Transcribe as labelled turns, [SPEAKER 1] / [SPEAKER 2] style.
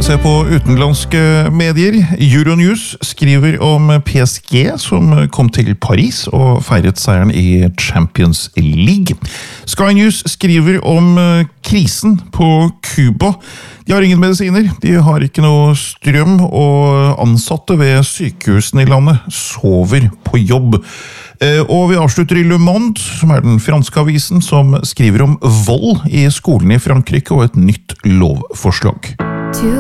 [SPEAKER 1] se på utenlandske medier. Euronews skriver om PSG som kom til Paris og feiret seieren i Champions League. Sky News skriver om krisen på Cuba. De har ingen medisiner, de har ikke noe strøm, og ansatte ved sykehusene i landet sover på jobb. Og vi avslutter i Le Monde, som den franske avisen, som skriver om vold i skolen i Frankrike og et nytt lovforslag.